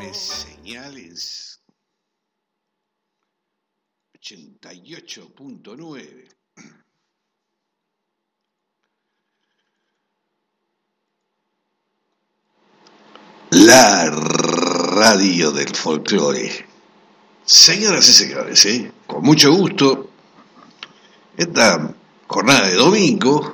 Señales 88.9. La radio del folclore. Señoras y señores, con mucho gusto, esta jornada de domingo,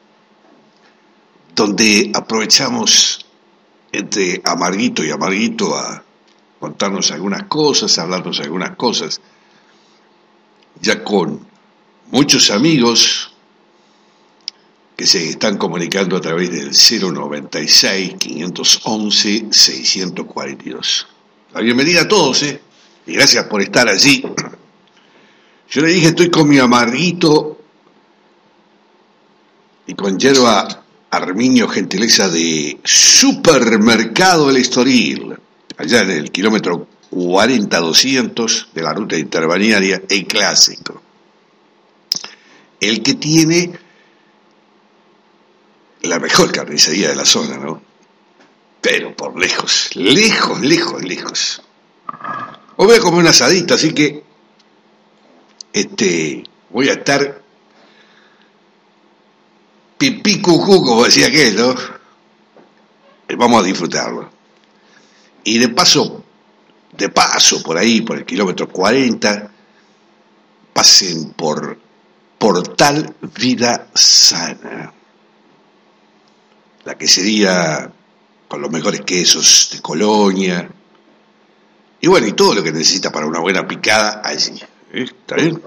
donde aprovechamos entre amarguito y amarguito a contarnos algunas cosas, hablarnos algunas cosas, ya con muchos amigos que se están comunicando a través del 096-511-642. La bienvenida a todos, y gracias por estar allí. Yo le dije, estoy con mi amarguito y con yerba Arminio, gentileza de Supermercado El Estoril, allá en el kilómetro 40-200 de la ruta interbalnearia, el clásico. El que tiene la mejor carnicería de la zona, ¿no? Pero por lejos, lejos, lejos, lejos. Hoy voy a comer un asadito, así que voy a estar pipí cucú, como decía aquel, ¿no? Vamos a disfrutarlo. Y de paso, por ahí, por el kilómetro 40, pasen por Portal Vida Sana, la quesería con los mejores quesos de Colonia, y bueno, y todo lo que necesita para una buena picada allí. ¿Está bien?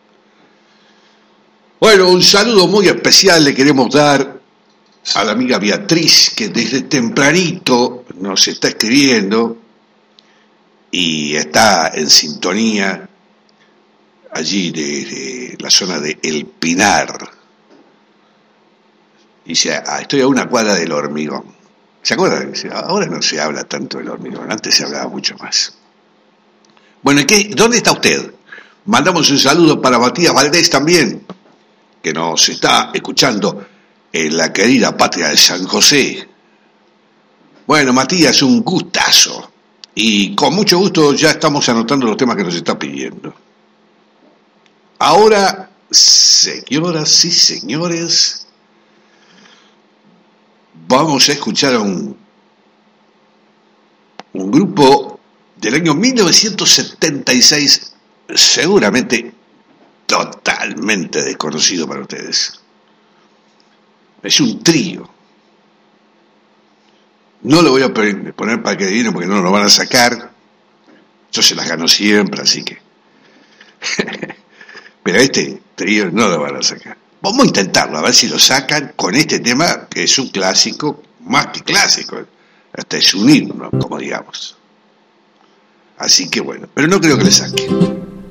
Bueno, un saludo muy especial le queremos dar a la amiga Beatriz, que desde tempranito nos está escribiendo y está en sintonía allí de la zona de El Pinar. Dice, estoy a una cuadra del Hormigón. ¿Se acuerdan? Ahora no se habla tanto del Hormigón, antes se hablaba mucho más. Bueno, ¿dónde está usted? Mandamos un saludo para Matías Valdés también, que nos está escuchando en la querida patria de San José. Bueno, Matías, un gustazo. Y con mucho gusto ya estamos anotando los temas que nos está pidiendo. Ahora, señoras y señores, vamos a escuchar a un grupo del año 1976, seguramente totalmente desconocido para ustedes. Es un trío. No lo voy a poner para que adivinen porque no lo van a sacar. Yo se las gano siempre, así que. Pero este trío no lo van a sacar. Vamos a intentarlo, a ver si lo sacan con este tema, que es un clásico, más que clásico. Hasta es un himno, como digamos. Así que bueno, pero no creo que le saquen.